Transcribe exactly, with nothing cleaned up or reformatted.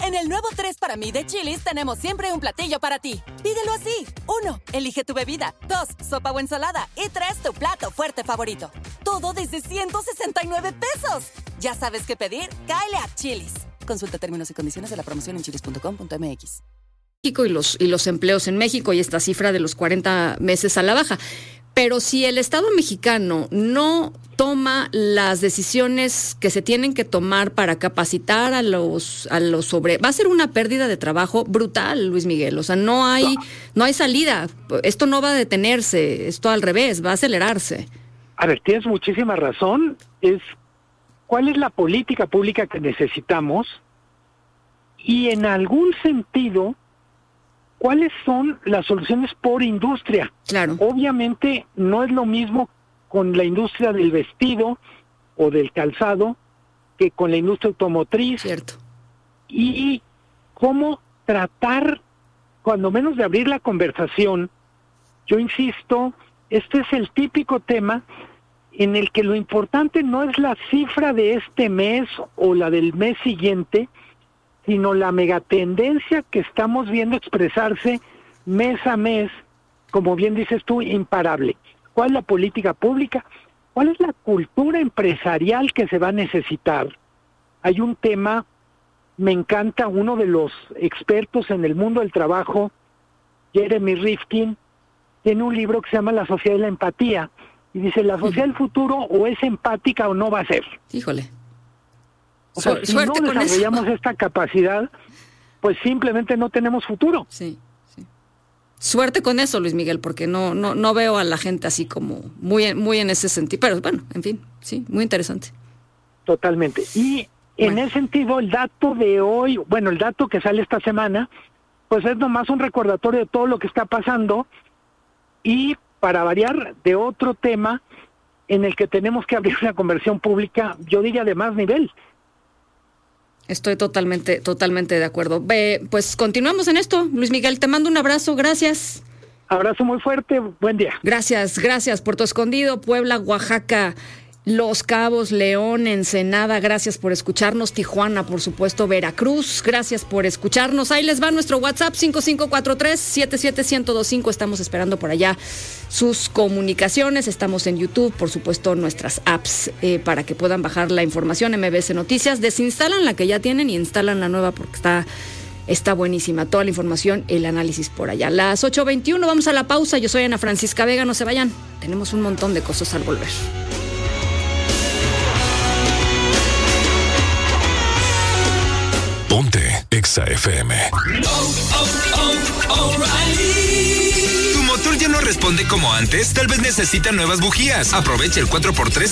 En el nuevo tres para mí de Chili's tenemos siempre un platillo para ti. Pídelo así. Uno, elige tu bebida. Dos, sopa o ensalada. Y tres, tu plato fuerte favorito. Todo desde ciento sesenta y nueve pesos. Ya sabes qué pedir, cáele a Chili's. Consulta términos y condiciones de la promoción en chilis punto com punto m x. México y los, y los empleos en México y esta cifra de los cuarenta meses a la baja. Pero si el Estado mexicano no toma las decisiones que se tienen que tomar para capacitar a los a los sobre, va a ser una pérdida de trabajo brutal, Luis Miguel. O sea, no hay no hay salida. Esto no va a detenerse, esto al revés, va a acelerarse. A ver, tienes muchísima razón. Es ¿cuál es la política pública que necesitamos? Y en algún sentido, ¿cuáles son las soluciones por industria? Claro. Obviamente no es lo mismo con la industria del vestido o del calzado que con la industria automotriz. Cierto. Y cómo tratar, cuando menos de abrir la conversación. Yo insisto, este es el típico tema en el que lo importante no es la cifra de este mes o la del mes siguiente, sino la megatendencia que estamos viendo expresarse mes a mes, como bien dices tú, imparable. ¿Cuál es la política pública? ¿Cuál es la cultura empresarial que se va a necesitar? Hay un tema, me encanta, uno de los expertos en el mundo del trabajo, Jeremy Rifkin, tiene un libro que se llama La sociedad de la empatía, y dice, la sociedad del futuro o es empática o no va a ser. Híjole. O sea, si no desarrollamos esta capacidad, pues simplemente no tenemos futuro. Sí, sí. Suerte con eso, Luis Miguel, porque no no no veo a la gente así como muy, muy en ese sentido. Pero bueno, en fin, sí, muy interesante. Totalmente. Y en bueno. ese sentido, el dato de hoy, bueno, el dato que sale esta semana, pues es nomás un recordatorio de todo lo que está pasando y, para variar, de otro tema en el que tenemos que abrir una conversión pública, yo diría de más nivel. Estoy totalmente, totalmente de acuerdo. Eh, pues continuamos en esto. Luis Miguel, te mando un abrazo, gracias. Abrazo muy fuerte, buen día. Gracias, gracias. Puerto Escondido, Puebla, Oaxaca, Los Cabos, León, Ensenada, gracias por escucharnos. Tijuana, por supuesto, Veracruz, gracias por escucharnos. Ahí les va nuestro WhatsApp, cinco cinco cuatro tres, siete siete uno cero dos cinco. Estamos esperando por allá sus comunicaciones. Estamos en YouTube, por supuesto, nuestras apps eh, para que puedan bajar la información. M B S Noticias, desinstalan la que ya tienen y instalan la nueva porque está, está buenísima. Toda la información, el análisis por allá. Las ocho veintiuno, vamos a la pausa. Yo soy Ana Francisca Vega, no se vayan. Tenemos un montón de cosas al volver. Ponte Exa F M. Oh, oh, oh, O'Reilly. ¿Tu motor ya no responde como antes? Tal vez necesita nuevas bujías. Aprovecha el cuatro por tres